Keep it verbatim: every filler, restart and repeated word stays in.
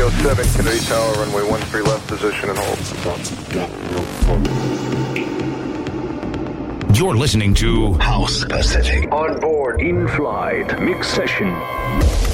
three oh seven, Kennedy Tower, runway one three left, position and hold. You're listening to House Pacific. On board, in flight, mix session.